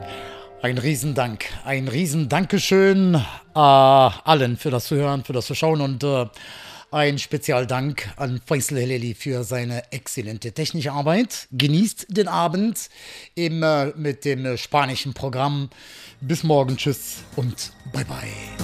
Ein Riesendankeschön allen für das Zuhören, für das Zuschauen und ein Spezialdank an Faisal Heleli für seine exzellente technische Arbeit. Genießt den Abend mit dem spanischen Programm. Bis morgen, tschüss und bye bye.